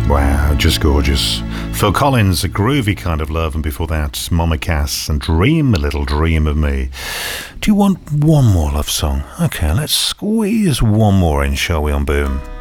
Wow, just gorgeous. Phil Collins, A Groovy Kind of Love, and before that, Mama Cass and Dream a Little Dream of Me. Do you want one more love song? Okay, let's squeeze one more in, shall we, on Boom?